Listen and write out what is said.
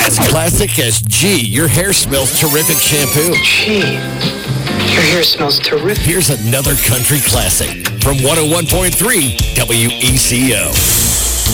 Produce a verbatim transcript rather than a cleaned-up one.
As classic as G, your hair smells terrific shampoo. Gee, your hair smells terrific. Here's another country classic from one oh one point three W E C O.